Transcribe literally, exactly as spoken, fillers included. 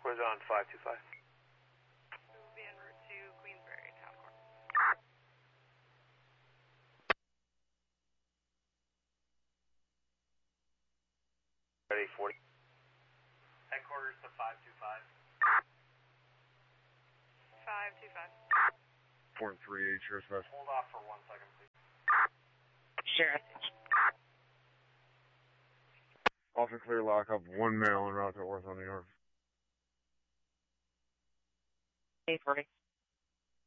was on five two five. We'll be en route to Queensbury Town Court. Ready, forty. Headquarters to five two five. five two five. four three eight, Sheriff's Best. Hold off for one second, please. Sheriff. Off and clear lockup, one male en route to Ortho, New York. eight forty.